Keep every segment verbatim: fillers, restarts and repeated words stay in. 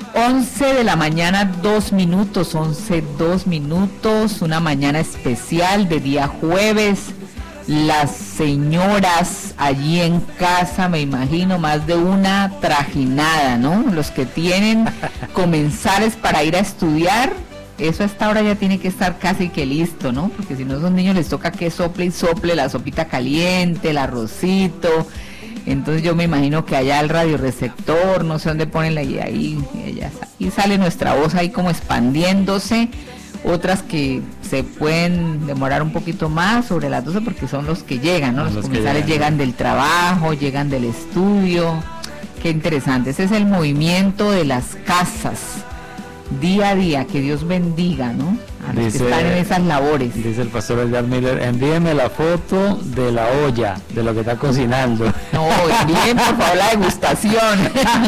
once de la mañana, dos minutos, once, dos minutos, una mañana especial de día jueves. Las señoras allí en casa, me imagino, más de una trajinada, ¿no? Los que tienen comensales para ir a estudiar, eso a esta hora ya tiene que estar casi que listo, ¿no? Porque si no, a esos niños les toca que sople y sople la sopita caliente, el arrocito. Entonces yo me imagino que allá el radioreceptor, no sé dónde ponen la y ahí, y, y sale nuestra voz ahí como expandiéndose. Otras que se pueden demorar un poquito más sobre las doce porque son los que llegan, ¿no? Los, los comensales llegan, llegan del trabajo, llegan del estudio. Qué interesante. Ese es el movimiento de las casas día a día. Que Dios bendiga, ¿no? A los dice, que están en esas labores. Dice el pastor Edgar Miller, envíeme la foto de la olla, de lo que está cocinando. No, envíen por favor la degustación.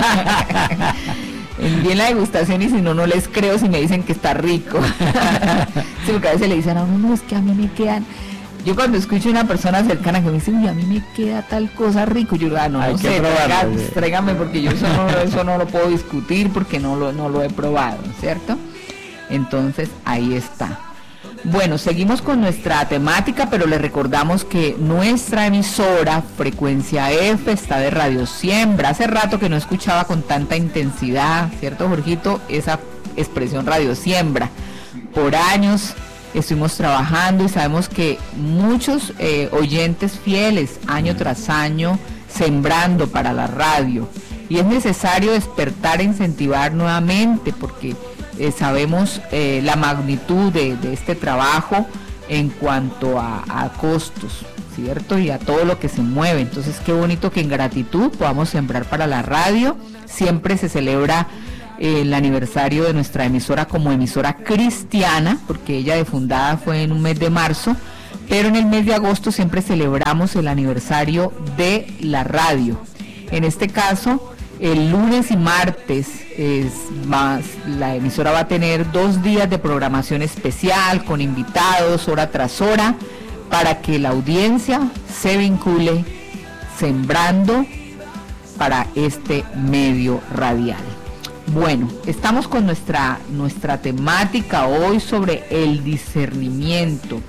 Envíen la degustación y si no, no les creo si me dicen que está rico. Sí, porque a veces le dicen a uno, no, es que a mí me quedan... Yo cuando escucho a una persona cercana que me dice, uy, a mí me queda tal cosa rico, yo digo, ah, no, no sé, traiga, tráigame porque yo eso no, eso no lo puedo discutir porque no lo, no lo he probado, ¿cierto? Entonces, ahí está. Bueno, seguimos con nuestra temática, pero les recordamos que nuestra emisora, Frecuencia F, está de Radio Siembra. Hace rato que no escuchaba con tanta intensidad, ¿cierto, Jorgito? Esa expresión Radio Siembra. Por años estuvimos trabajando y sabemos que muchos eh, oyentes fieles, año tras año, sembrando para la radio. Y es necesario despertar e incentivar nuevamente, porque... Eh, sabemos eh, la magnitud de, de este trabajo en cuanto a, a costos, ¿cierto? Y a todo lo que se mueve. Entonces, qué bonito que en gratitud podamos sembrar para la radio. Siempre se celebra eh, el aniversario de nuestra emisora como emisora cristiana, porque ella de fundada fue en un mes de marzo, pero en el mes de agosto siempre celebramos el aniversario de la radio. En este caso, el lunes y martes es más, la emisora va a tener dos días de programación especial con invitados hora tras hora para que la audiencia se vincule sembrando para este medio radial. Bueno, estamos con nuestra, nuestra temática hoy sobre el discernimiento.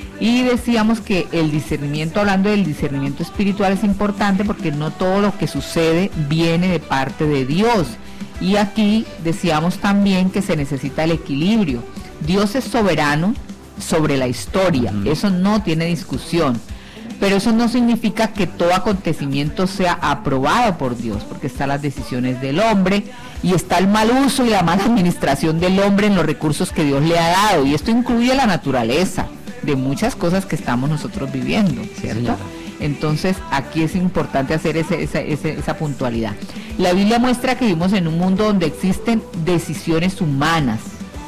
Y decíamos que el discernimiento, hablando del discernimiento espiritual, es importante porque no todo lo que sucede viene de parte de Dios. Y aquí decíamos también que se necesita el equilibrio. Dios es soberano sobre la historia, uh-huh. Eso no tiene discusión. Pero eso no significa que todo acontecimiento sea aprobado por Dios, porque están las decisiones del hombre y está el mal uso y la mala administración del hombre en los recursos que Dios le ha dado. Y esto incluye la naturaleza de muchas cosas que estamos nosotros viviendo, ¿cierto? Sí. Entonces aquí es importante hacer ese, esa, ese, esa puntualidad. La Biblia muestra que vivimos en un mundo donde existen decisiones humanas,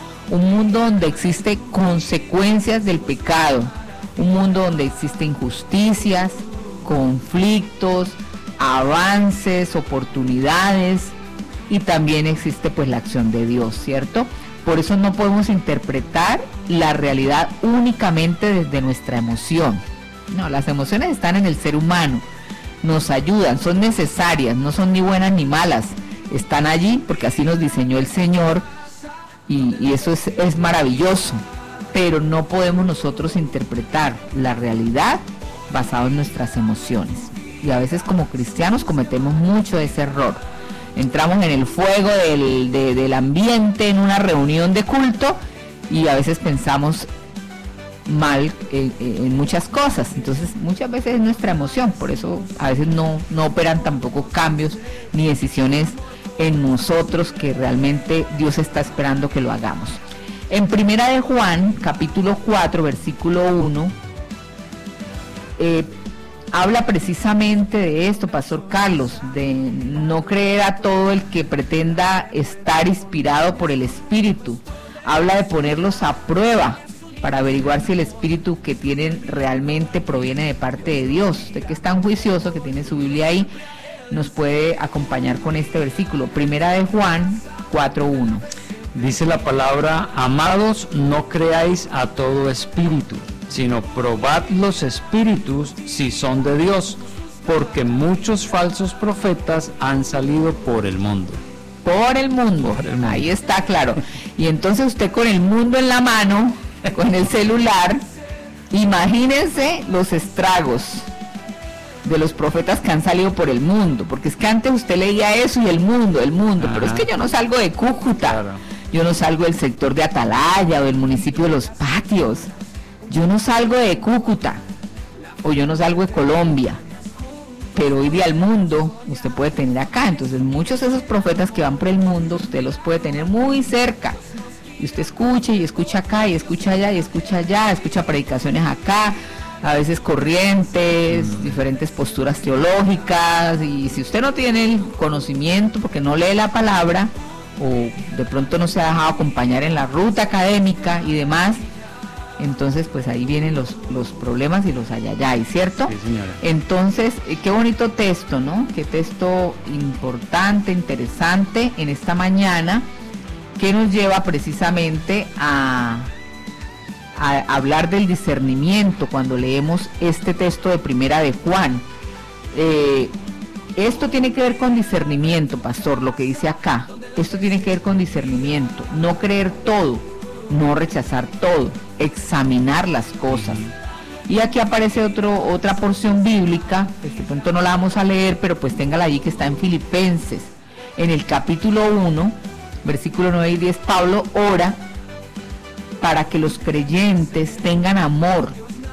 un mundo donde existen consecuencias del pecado, un mundo donde existen injusticias, conflictos, avances, oportunidades, y también existe pues la acción de Dios, ¿cierto? Por eso no podemos interpretar la realidad únicamente desde nuestra emoción. No, las emociones están en el ser humano, nos ayudan, son necesarias, no son ni buenas ni malas, están allí porque así nos diseñó el Señor y, y eso es, es maravilloso, pero no podemos nosotros interpretar la realidad basado en nuestras emociones. Y a veces como cristianos cometemos mucho ese error. Entramos en el fuego del, de, del ambiente en una reunión de culto y a veces pensamos mal eh, eh, en muchas cosas. Entonces muchas veces es nuestra emoción, por eso a veces no, no operan tampoco cambios ni decisiones en nosotros que realmente Dios está esperando que lo hagamos. En Primera de Juan, capítulo cuatro, versículo uno, eh, habla precisamente de esto, Pastor Carlos, de no creer a todo el que pretenda estar inspirado por el Espíritu. Habla de ponerlos a prueba para averiguar si el Espíritu que tienen realmente proviene de parte de Dios. Usted que es tan juicioso, que tiene su Biblia ahí, nos puede acompañar con este versículo. Primera de Juan cuatro uno. Dice la palabra: amados, no creáis a todo espíritu, sino probad los espíritus si son de Dios, porque muchos falsos profetas han salido por el mundo. por el mundo, por el mundo. Ahí está claro. Y entonces usted con el mundo en la mano, con el celular, imagínense los estragos de los profetas que han salido por el mundo, porque es que antes usted leía eso y el mundo, el mundo, Ajá. pero es que yo no salgo de Cúcuta, claro. yo no salgo del sector de Atalaya o del municipio de Los Patios, yo no salgo de Cúcuta, o yo no salgo de Colombia, pero hoy día el mundo usted puede tener acá, entonces muchos de esos profetas que van por el mundo, usted los puede tener muy cerca, y usted escucha y escucha acá, y escucha allá, y escucha allá, escucha predicaciones acá, a veces corrientes, mm. diferentes posturas teológicas, y si usted no tiene el conocimiento porque no lee la palabra o de pronto no se ha dejado acompañar en la ruta académica y demás, entonces pues ahí vienen los, los problemas y los ayayay, ¿cierto? Sí, señora. Entonces, eh, qué bonito texto, ¿no? Qué texto importante, interesante en esta mañana, que nos lleva precisamente a... a hablar del discernimiento cuando leemos este texto de Primera de Juan. Eh, esto tiene que ver con discernimiento, pastor, lo que dice acá. Esto tiene que ver con discernimiento, no creer todo, no rechazar todo, examinar las cosas. Y aquí aparece otro, otra porción bíblica, pues de pronto no la vamos a leer, pero pues téngala allí, que está en Filipenses, en el capítulo uno, versículo nueve y diez, Pablo ora para que los creyentes tengan amor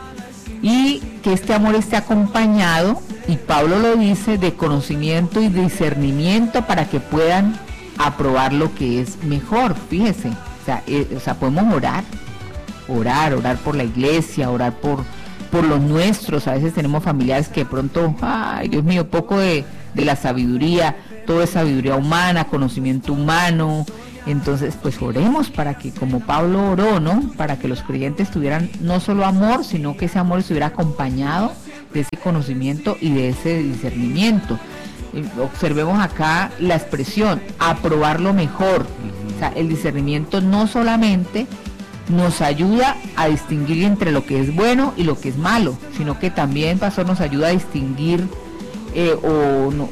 y que este amor esté acompañado, y Pablo lo dice, de conocimiento y discernimiento para que puedan aprobar lo que es mejor. Fíjese, o sea, eh, o sea podemos orar, orar, orar por la iglesia, orar por, por los nuestros. A veces tenemos familiares que de pronto, ay Dios mío, poco de, de la sabiduría, todo es sabiduría humana, conocimiento humano. Entonces, pues oremos para que, como Pablo oró, ¿no? Para que los creyentes tuvieran no solo amor, sino que ese amor estuviera acompañado de ese conocimiento y de ese discernimiento. Eh, observemos acá la expresión, aprobar lo mejor. Uh-huh. O sea, el discernimiento no solamente nos ayuda a distinguir entre lo que es bueno y lo que es malo, sino que también, pastor, nos ayuda a distinguir eh, o no,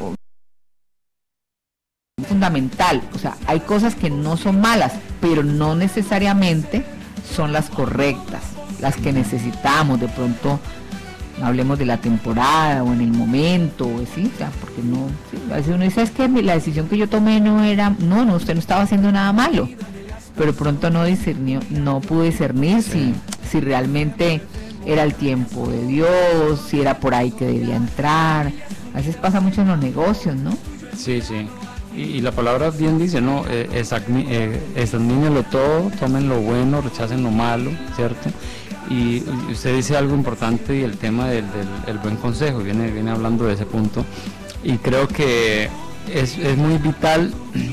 fundamental, o sea, hay cosas que no son malas, pero no necesariamente son las correctas, las que necesitamos. De pronto hablemos de la temporada o en el momento, ¿sí? O sea, porque no, sí, a veces uno dice, es que la decisión que yo tomé no era, no, no, usted no estaba haciendo nada malo, pero pronto no discernió, no pudo discernir sí. si, si realmente era el tiempo de Dios, si era por ahí que debía entrar. A veces pasa mucho en los negocios, ¿no? Sí, sí. Y, y la palabra bien dice, ¿no? Eh, eh, examínenlo todo, tomen lo bueno, rechacen lo malo, ¿cierto? Y, y usted dice algo importante, y el tema del, del el buen consejo, viene, viene hablando de ese punto, y creo que es, es muy vital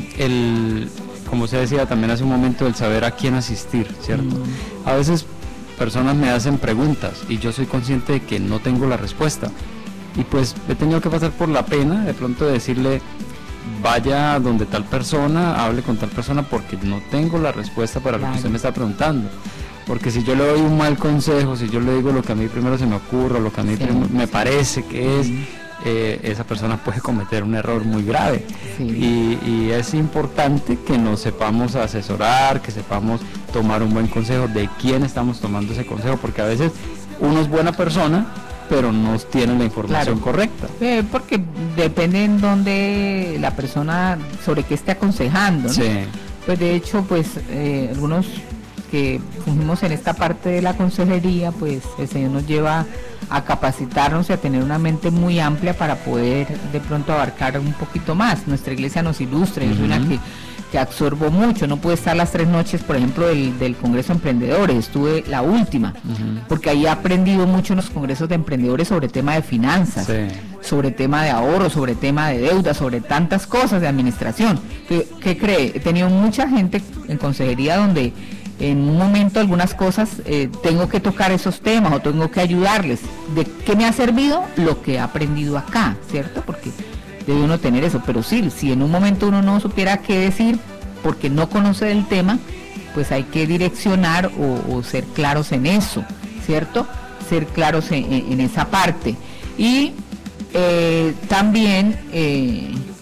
el, como usted decía también hace un momento, el saber a quién asistir, ¿cierto? Mm. A veces personas me hacen preguntas y yo soy consciente de que no tengo la respuesta, y pues he tenido que pasar por la pena de pronto de decirle, vaya donde tal persona, hable con tal persona, porque no tengo la respuesta para claro. lo que usted me está preguntando. Porque si yo le doy un mal consejo, si yo le digo lo que a mí primero se me ocurre, lo que a mí sí, prim- me parece que es, sí. eh, esa persona puede cometer un error muy grave. Sí. Y, y es importante que nos sepamos asesorar, que sepamos tomar un buen consejo, de quién estamos tomando ese consejo, porque a veces uno es buena persona, pero no tienen la información claro. correcta. Eh, porque depende en dónde la persona, sobre qué esté aconsejando, ¿no? Sí. Pues de hecho, pues eh, algunos que fungimos en esta parte de la consejería, pues el Señor nos lleva a capacitarnos y a tener una mente muy amplia para poder de pronto abarcar un poquito más. Nuestra iglesia nos ilustra, uh-huh. es una que que absorbo mucho, no pude estar las tres noches, por ejemplo, del, del Congreso de Emprendedores, estuve la última, uh-huh. porque ahí he aprendido mucho en los congresos de emprendedores sobre tema de finanzas, sí. sobre tema de ahorro, sobre tema de deuda, sobre tantas cosas de administración. ¿Qué, qué cree? He tenido mucha gente en consejería donde en un momento algunas cosas eh, tengo que tocar esos temas o tengo que ayudarles. ¿De qué me ha servido? Lo que he aprendido acá, ¿cierto? Porque debe uno tener eso, pero sí, si en un momento uno no supiera qué decir porque no conoce el tema, pues hay que direccionar o, o ser claros en eso, ¿cierto? Ser claros en, en esa parte. Y eh, también, eh,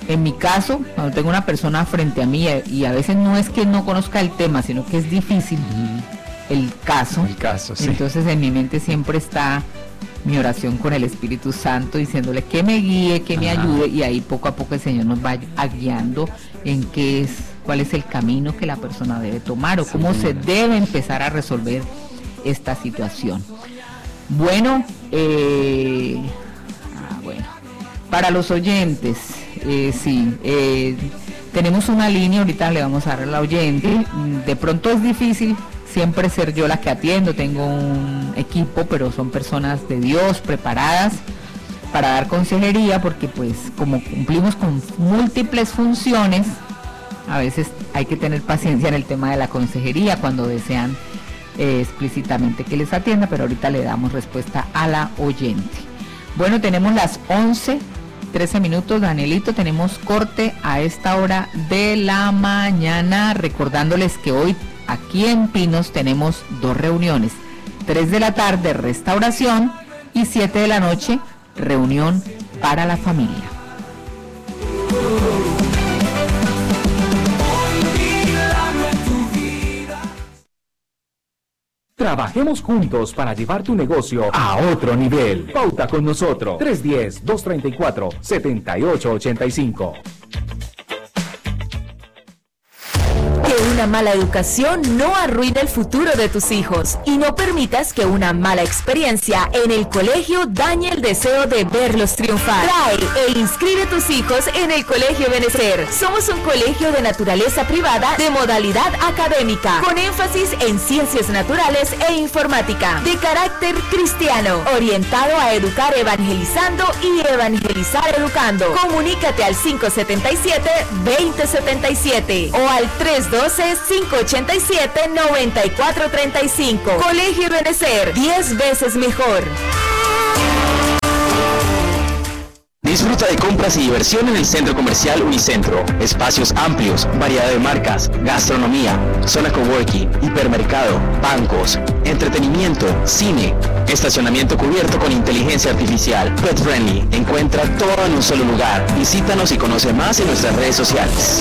En mi caso, cuando tengo una persona frente a mí, y a veces no es que no conozca el tema, sino que es difícil uh-huh. el caso, el caso sí. Entonces en mi mente siempre está mi oración con el Espíritu Santo, diciéndole que me guíe, que me Ajá. ayude, y ahí poco a poco el Señor nos va guiando en qué es, cuál es el camino que la persona debe tomar, o sí, cómo se debe empezar a resolver esta situación. Bueno, eh, ah, bueno, para los oyentes, eh, sí, eh, tenemos una línea, ahorita le vamos a dar al oyente. De pronto es difícil siempre ser yo la que atiendo, tengo un equipo, pero son personas de Dios preparadas para dar consejería, porque pues como cumplimos con múltiples funciones, a veces hay que tener paciencia en el tema de la consejería cuando desean eh, explícitamente que les atienda, pero ahorita le damos respuesta a la oyente. Bueno, tenemos las once, trece minutos, Danielito, tenemos corte a esta hora de la mañana, recordándoles que hoy aquí en Pinos tenemos dos reuniones, tres de la tarde restauración y siete de la noche reunión para la familia. Trabajemos juntos para llevar tu negocio a otro nivel. Pauta con nosotros. tres uno cero, dos tres cuatro, siete ocho ocho cinco. Que una mala educación no arruine el futuro de tus hijos, y no permitas que una mala experiencia en el colegio dañe el deseo de verlos triunfar. Trae e inscribe tus hijos en el Colegio Benecer. Somos un colegio de naturaleza privada de modalidad académica, con énfasis en ciencias naturales e informática, de carácter cristiano, orientado a educar evangelizando y evangelizar educando. Comunícate al cinco siete siete, dos cero siete siete o al tres uno dos, cinco ocho siete, nueve cuatro tres cinco. Colegio Benecer, diez veces mejor. Disfruta de compras y diversión en el Centro Comercial Unicentro. Espacios amplios, variedad de marcas, gastronomía, zona coworking, hipermercado, bancos, entretenimiento, cine, estacionamiento cubierto con inteligencia artificial, pet friendly. Encuentra todo en un solo lugar. Visítanos y conoce más en nuestras redes sociales.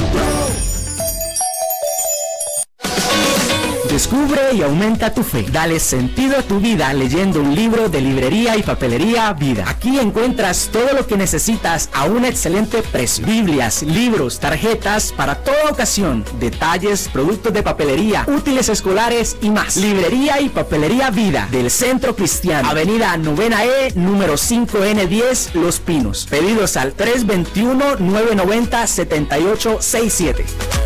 Descubre y aumenta tu fe. Dale sentido a tu vida leyendo un libro de Librería y Papelería Vida. Aquí encuentras todo lo que necesitas a un excelente precio. Biblias, libros, tarjetas para toda ocasión, detalles, productos de papelería, útiles escolares y más. Librería y Papelería Vida del Centro Cristiano. Avenida Novena E, número cinco N diez, Los Pinos. Pedidos al tres dos uno, nueve nueve cero, siete ocho seis siete.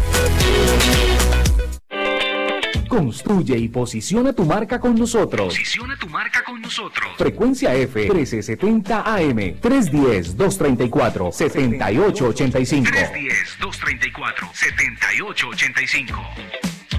Construye y posiciona tu marca con nosotros. Posiciona tu marca con nosotros. Frecuencia F trece setenta A M, tres uno cero, dos tres cuatro, siete ocho ocho cinco. tres uno cero, dos tres cuatro, siete ocho ocho cinco.